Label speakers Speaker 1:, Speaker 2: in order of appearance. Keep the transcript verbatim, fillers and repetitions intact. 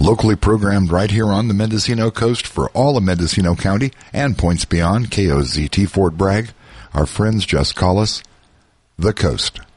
Speaker 1: Locally programmed right here on the Mendocino coast for all of Mendocino County and points beyond. K O Z T Fort Bragg. Our friends just call us The Coast.